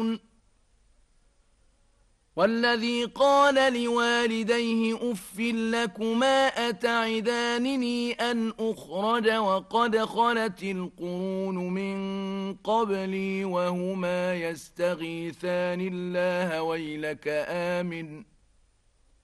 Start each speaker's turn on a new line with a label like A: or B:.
A: والذي قال لوالديه أف لكما أتعدانني أن أخرج وقد خلت القرون من قبلي وهما يستغيثان الله ويلك آمن